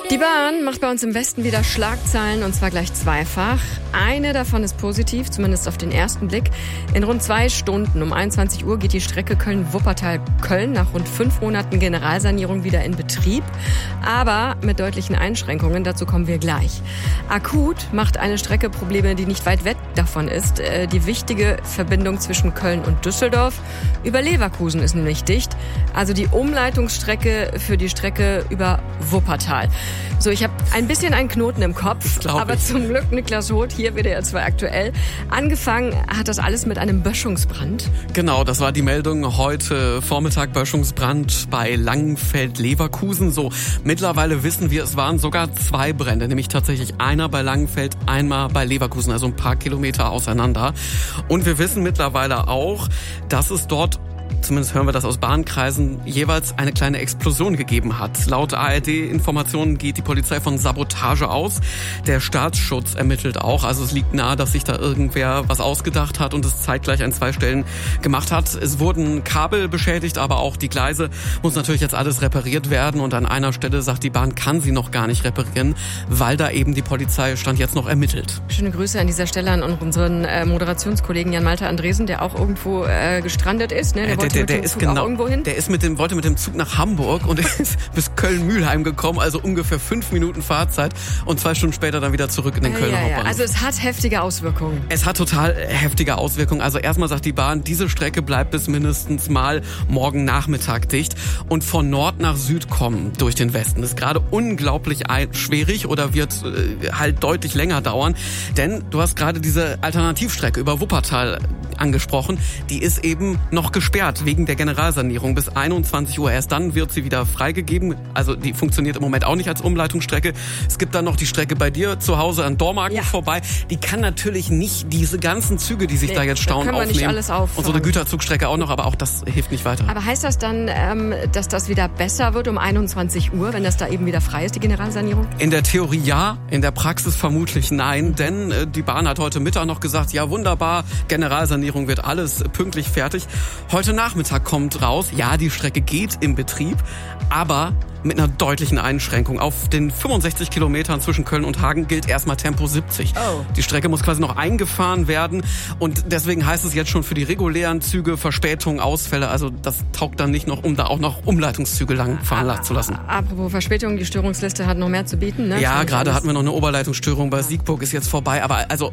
Die Bahn macht bei uns im Westen wieder Schlagzeilen, und zwar gleich zweifach. Eine davon ist positiv, zumindest auf den ersten Blick. In rund 2 Stunden um 21 Uhr geht die Strecke Köln-Wuppertal-Köln nach rund 5 Monaten Generalsanierung wieder in Betrieb. Aber mit deutlichen Einschränkungen, dazu kommen wir gleich. Akut macht eine Strecke Probleme, die nicht weit weg davon ist. Die wichtige Verbindung zwischen Köln und Düsseldorf über Leverkusen ist nämlich dicht. Also die Umleitungsstrecke für die Strecke über Wuppertal. So, ich habe ein bisschen einen Knoten im Kopf, aber zum Glück Niklas Hoth, hier WDR 2 aktuell. Angefangen hat das alles mit einem Böschungsbrand. Genau, das war die Meldung heute Vormittag, Böschungsbrand bei Langenfeld-Leverkusen. So, mittlerweile wissen wir, es waren sogar 2 Brände, nämlich tatsächlich einer bei Langenfeld, einmal bei Leverkusen, also ein paar Kilometer auseinander. Und wir wissen mittlerweile auch, dass es dort, zumindest hören wir das aus Bahnkreisen, jeweils eine kleine Explosion gegeben hat. Laut ARD-Informationen geht die Polizei von Sabotage aus. Der Staatsschutz ermittelt auch. Also es liegt nahe, dass sich da irgendwer was ausgedacht hat und es zeitgleich an 2 Stellen gemacht hat. Es wurden Kabel beschädigt, aber auch die Gleise. Muss natürlich jetzt alles repariert werden. Und an einer Stelle sagt die Bahn, kann sie noch gar nicht reparieren, weil da eben die Polizei Stand jetzt noch ermittelt. Schöne Grüße an dieser Stelle an unseren Moderationskollegen Jan-Malte Andresen, der auch irgendwo gestrandet ist. Ne? Der ist genau, wollte mit dem Zug nach Hamburg und ist bis Köln-Mühlheim gekommen, also ungefähr 5 Minuten Fahrzeit und 2 Stunden später dann wieder zurück in den Kölner Hauptbahnhof. Also es hat heftige Auswirkungen. Es hat total heftige Auswirkungen. Also erstmal sagt die Bahn, diese Strecke bleibt bis mindestens mal morgen Nachmittag dicht und von Nord nach Süd kommen durch den Westen. Das ist gerade unglaublich schwierig oder wird halt deutlich länger dauern, denn du hast gerade diese Alternativstrecke über Wuppertal angesprochen, die ist eben noch gesperrt wegen der Generalsanierung bis 21 Uhr. Erst dann wird sie wieder freigegeben. Also die funktioniert im Moment auch nicht als Umleitungsstrecke. Es gibt dann noch die Strecke bei dir zu Hause an Dormagen vorbei. Die kann natürlich nicht diese ganzen Züge, die sich da jetzt stauen, aufnehmen. Nicht alles auffahren. Und so eine Güterzugstrecke auch noch, aber auch das hilft nicht weiter. Aber heißt das dann, dass das wieder besser wird um 21 Uhr, wenn das da eben wieder frei ist, die Generalsanierung? In der Theorie ja, in der Praxis vermutlich nein, denn die Bahn hat heute Mittag noch gesagt, ja wunderbar, Generalsanierung wird alles pünktlich fertig. Heute Nachmittag kommt raus, ja, die Strecke geht im Betrieb, aber mit einer deutlichen Einschränkung. Auf den 65 Kilometern zwischen Köln und Hagen gilt erstmal Tempo 70. Oh. Die Strecke muss quasi noch eingefahren werden und deswegen heißt es jetzt schon für die regulären Züge Verspätungen, Ausfälle. Also das taugt dann nicht noch, um da auch noch Umleitungszüge langfahren zu lassen. Apropos Verspätung, die Störungsliste hat noch mehr zu bieten, ne? Ja, gerade hatten wir noch eine Oberleitungsstörung bei Siegburg, ist jetzt vorbei. Aber also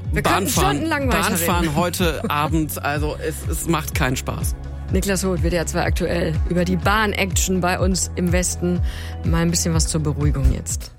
Bahnfahren heute Abend, also es macht keinen Spaß. Niklas Hoth, WDR 2 aktuell, über die Bahn-Action bei uns im Westen. Mal ein bisschen was zur Beruhigung jetzt.